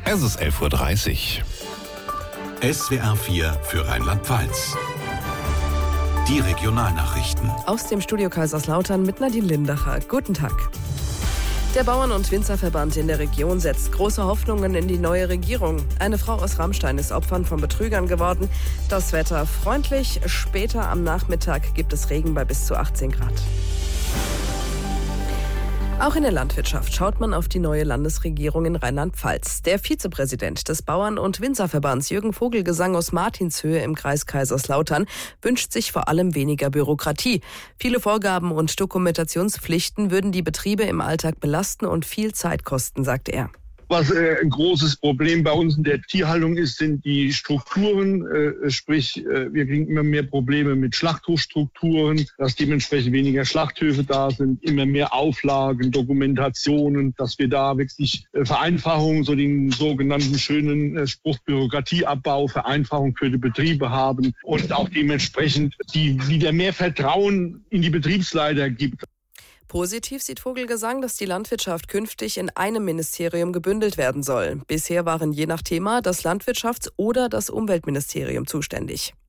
Es ist 11:30 Uhr. SWR 4 für Rheinland-Pfalz. Die Regionalnachrichten. Aus dem Studio Kaiserslautern mit Nadine Lindacher. Guten Tag. Der Bauern- und Winzerverband in der Region setzt große Hoffnungen in die neue Regierung. Eine Frau aus Rammstein ist Opfer von Betrügern geworden. Das Wetter freundlich. Später am Nachmittag gibt es Regen bei bis zu 18 Grad. Auch in der Landwirtschaft schaut man auf die neue Landesregierung in Rheinland-Pfalz. Der Vizepräsident des Bauern- und Winzerverbands Jürgen Vogelgesang aus Martinshöhe im Kreis Kaiserslautern wünscht sich vor allem weniger Bürokratie. Viele Vorgaben und Dokumentationspflichten würden die Betriebe im Alltag belasten und viel Zeit kosten, sagt er. Was ein großes Problem bei uns in der Tierhaltung ist, sind die Strukturen. Sprich, wir kriegen immer mehr Probleme mit Schlachthofstrukturen, dass dementsprechend weniger Schlachthöfe da sind, immer mehr Auflagen, Dokumentationen, dass wir da wirklich Vereinfachungen, so den sogenannten schönen Spruch Bürokratieabbau, Vereinfachung für die Betriebe haben und auch dementsprechend die wieder mehr Vertrauen in die Betriebsleiter gibt. Positiv sieht Vogelgesang, dass die Landwirtschaft künftig in einem Ministerium gebündelt werden soll. Bisher waren je nach Thema das Landwirtschafts- oder das Umweltministerium zuständig.